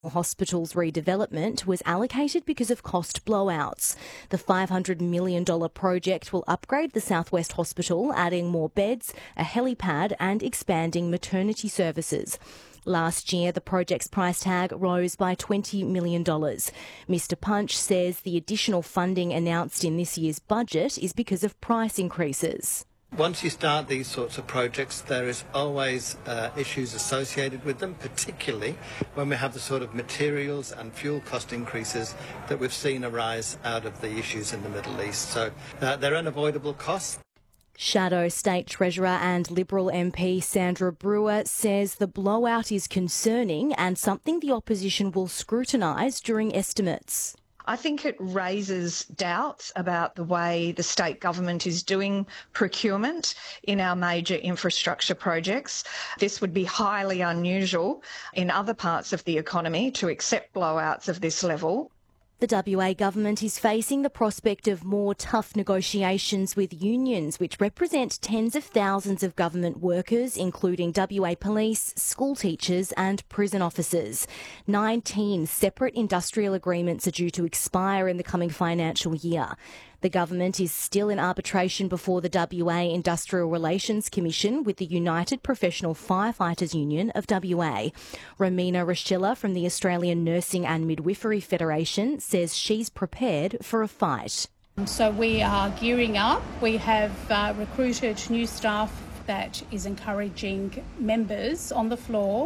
Hospital's redevelopment was allocated because of cost blowouts. The $500 million project will upgrade the Southwest Hospital, adding more beds, a helipad and expanding maternity services. Last year, the project's price tag rose by $20 million. Mr Punch says the additional funding announced in this year's budget is because of price increases. Once you start these sorts of projects, there is always issues associated with them, particularly when we have the sort of materials and fuel cost increases that we've seen arise out of the issues in the Middle East. So they're unavoidable costs. Shadow State Treasurer and Liberal MP Sandra Brewer says the blowout is concerning and something the opposition will scrutinise during estimates. I think it raises doubts about the way the state government is doing procurement in our major infrastructure projects. This would be highly unusual in other parts of the economy to accept blowouts of this level. The WA government is facing the prospect of more tough negotiations with unions, which represent tens of thousands of government workers, including WA police, school teachers and prison officers. 19 separate industrial agreements are due to expire in the coming financial year. The government is still in arbitration before the WA Industrial Relations Commission with the United Professional Firefighters Union of WA. Romina Rochilla from the Australian Nursing and Midwifery Federation says she's prepared for a fight. So we are gearing up. We have recruited new staff that is encouraging members on the floor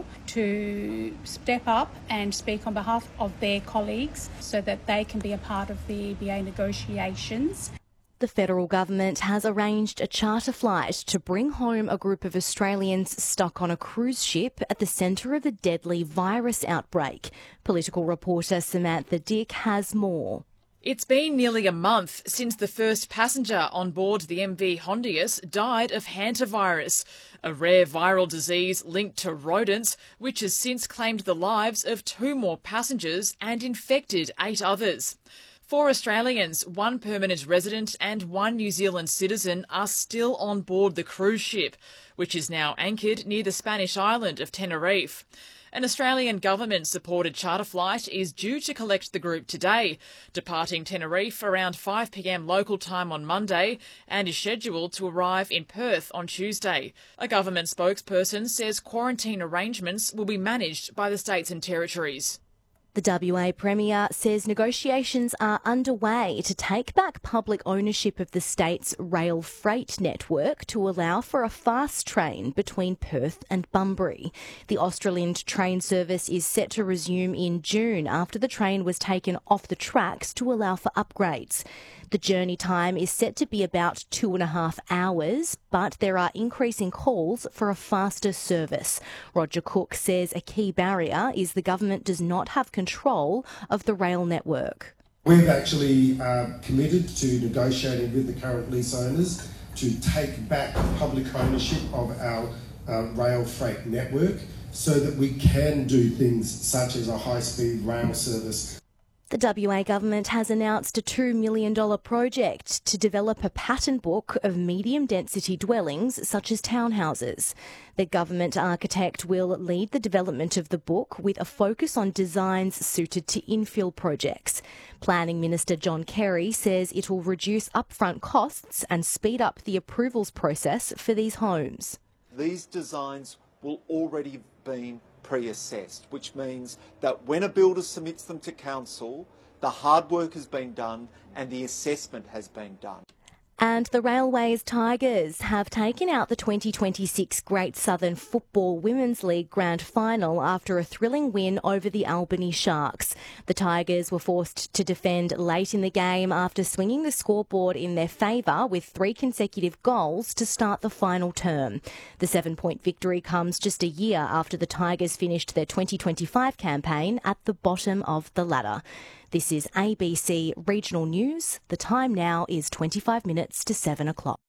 to step up and speak on behalf of their colleagues so that they can be a part of the EBA negotiations. The federal government has arranged a charter flight to bring home a group of Australians stuck on a cruise ship at the centre of a deadly virus outbreak. Political reporter Samantha Dick has more. It's been nearly a month since the first passenger on board the MV Hondius died of hantavirus, a rare viral disease linked to rodents, which has since claimed the lives of 2 more passengers and infected 8 others. 4 Australians, 1 permanent resident and 1 New Zealand citizen are still on board the cruise ship, which is now anchored near the Spanish island of Tenerife. An Australian government-supported charter flight is due to collect the group today, departing Tenerife around 5 p.m. local time on Monday and is scheduled to arrive in Perth on Tuesday. A government spokesperson says quarantine arrangements will be managed by the states and territories. The WA Premier says negotiations are underway to take back public ownership of the state's rail freight network to allow for a fast train between Perth and Bunbury. The Australind train service is set to resume in June after the train was taken off the tracks to allow for upgrades. The journey time is set to be about 2.5 hours, but there are increasing calls for a faster service. Roger Cook says a key barrier is the government does not have control of the rail network. We've actually committed to negotiating with the current lease owners to take back public ownership of our rail freight network so that we can do things such as a high-speed rail service. The WA government has announced a $2 million project to develop a pattern book of medium-density dwellings such as townhouses. The government architect will lead the development of the book with a focus on designs suited to infill projects. Planning Minister John Kerry says it will reduce upfront costs and speed up the approvals process for these homes. These designs will already have been pre-assessed, which means that when a builder submits them to council, the hard work has been done and the assessment has been done. And the Railways Tigers have taken out the 2026 Great Southern Football Women's League Grand Final after a thrilling win over the Albany Sharks. The Tigers were forced to defend late in the game after swinging the scoreboard in their favour with 3 consecutive goals to start the final term. The 7-point victory comes just a year after the Tigers finished their 2025 campaign at the bottom of the ladder. This is ABC Regional News. The time now is 25 minutes to 7 o'clock.